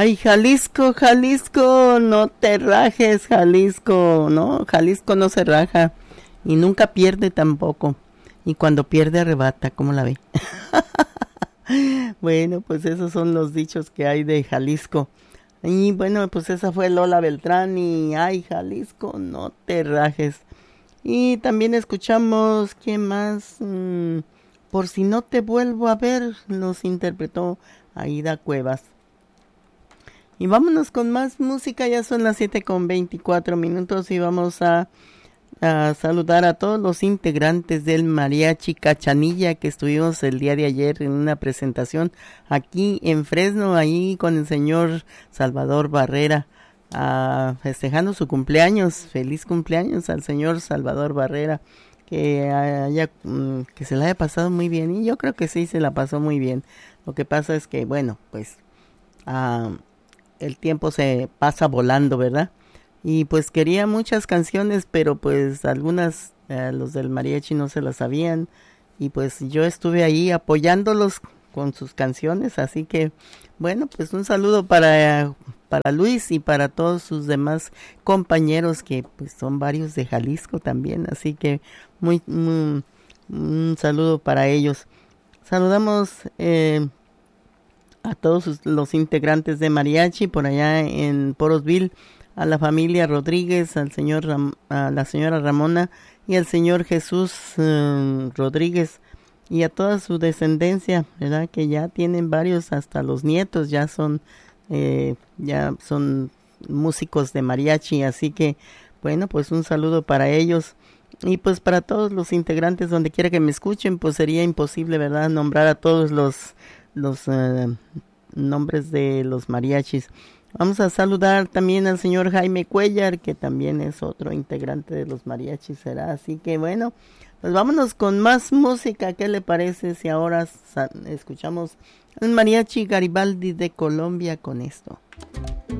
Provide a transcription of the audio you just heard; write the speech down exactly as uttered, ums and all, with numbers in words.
Ay, Jalisco, Jalisco, no te rajes, Jalisco, no, Jalisco no se raja y nunca pierde tampoco. Y cuando pierde arrebata, ¿cómo la ve? Bueno, pues esos son los dichos que hay de Jalisco. Y bueno, pues esa fue Lola Beltrán y ay, Jalisco, no te rajes. Y también escuchamos, ¿quién más? Mm, por si no te vuelvo a ver, los interpretó Aida Cuevas. Y vámonos con más música, ya son las siete con veinticuatro minutos y vamos a, a saludar a todos los integrantes del Mariachi Cachanilla que estuvimos el día de ayer en una presentación aquí en Fresno, ahí con el señor Salvador Barrera, uh, festejando su cumpleaños. Feliz cumpleaños al señor Salvador Barrera, que haya, que se la haya pasado muy bien, y yo creo que sí se la pasó muy bien. Lo que pasa es que, bueno, pues uh, el tiempo se pasa volando, ¿verdad? Y pues quería muchas canciones, pero pues algunas eh, los del mariachi no se las sabían, y pues yo estuve ahí apoyándolos con sus canciones, así que bueno, pues un saludo para, para Luis y para todos sus demás compañeros, que pues son varios de Jalisco también, así que muy, muy un saludo para ellos. Saludamos eh, a todos los integrantes de mariachi por allá en Porosville, a la familia Rodríguez, al señor Ram, a la señora Ramona y al señor Jesús eh, Rodríguez, y a toda su descendencia, ¿verdad? Que ya tienen varios, hasta los nietos ya son eh, ya son músicos de mariachi, así que bueno, pues un saludo para ellos. Y pues para todos los integrantes, donde quiera que me escuchen, pues sería imposible, ¿verdad?, nombrar a todos los los uh, nombres de los mariachis. Vamos a saludar también al señor Jaime Cuellar, que también es otro integrante de los mariachis, será. Así que bueno, pues vámonos con más música. ¿Qué le parece si ahora escuchamos un mariachi Garibaldi de Colombia con esto?